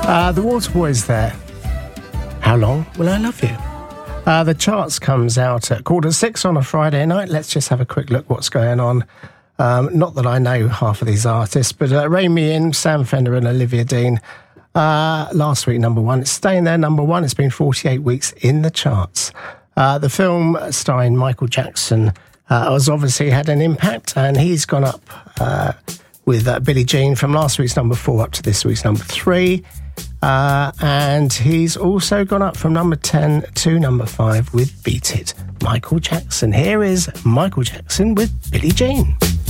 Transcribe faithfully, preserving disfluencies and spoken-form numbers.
Uh, the Waterboys there. How long will I love you? Uh, the charts comes out at quarter to six on a Friday night. Let's just have a quick look what's going on. Um, not that I know half of these artists, but uh, Rein Me In, Sam Fender and Olivia Dean. Uh, last week, number one. It's staying there, number one. It's been forty-eight weeks in the charts. Uh, the film starring Michael Jackson uh, has obviously had an impact, and he's gone up uh, with uh, Billie Jean from last week's number four up to this week's number three. Uh, and he's also gone up from number ten to number five with Beat It, Michael Jackson. Here is Michael Jackson with Billie Jean.